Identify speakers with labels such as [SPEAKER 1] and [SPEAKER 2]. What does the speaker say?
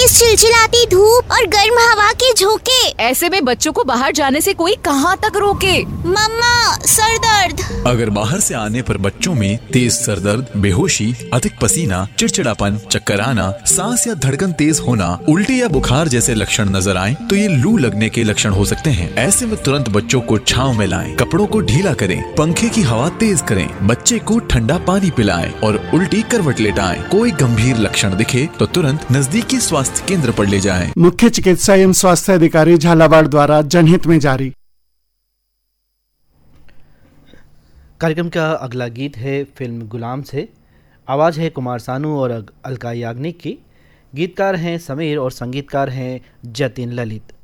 [SPEAKER 1] तेज चिलचिलाती धूप और गर्म हवा के झोंके।
[SPEAKER 2] ऐसे में बच्चों को बाहर जाने से कोई कहाँ तक रोके।
[SPEAKER 1] मम्मा, सर दर्द।
[SPEAKER 3] अगर बाहर से आने पर बच्चों में तेज सर दर्द, बेहोशी, अधिक पसीना, चिड़चिड़ापन, चक्कर आना, सांस या धड़कन तेज होना, उल्टी या बुखार जैसे लक्षण नजर आए तो ये लू लगने के लक्षण हो सकते हैं। ऐसे में तुरंत बच्चों को छांव में लाएं, कपड़ों को ढीला करें, पंखे की हवा तेज करें, बच्चे को ठंडा पानी पिलाएं और उल्टी करवट लेटाएं। कोई गंभीर लक्षण दिखे तो तुरंत नजदीकी स्वास्थ्य केंद्र पर ले जाएं।
[SPEAKER 4] मुख्य चिकित्सा एवं स्वास्थ्य अधिकारी झालावाड़ द्वारा जनहित में जारी।
[SPEAKER 5] कार्यक्रम का अगला गीत है फिल्म गुलाम से। आवाज़ है कुमार सानू और अलका याग्निक की। गीतकार हैं समीर और संगीतकार हैं जतिन ललित।